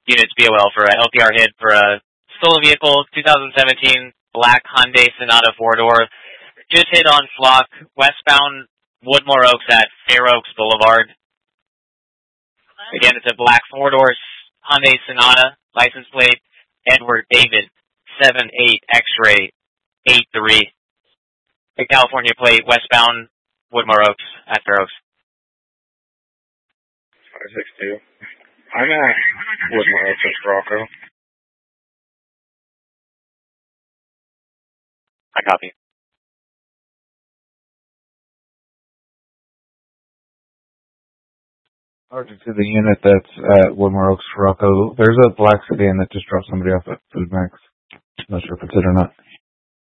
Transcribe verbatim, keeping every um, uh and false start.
units B O L for a L T R hit for a stolen vehicle, twenty seventeen black Hyundai Sonata four-door. Just hit on Flock, westbound Woodmore Oaks at Fair Oaks Boulevard. Again, it's a black four-door Hyundai Sonata, license plate Edward David seven eight X-ray eight three. The California plate, westbound Woodmore Oaks at Fair Oaks. five six two. I'm at Woodmore Oaks, Rocco. I copy. Sergeant to the unit that's at Woodmore Oaks, Rocco. There's a black sedan that just dropped somebody off at Food Max. Not sure if it's it or not.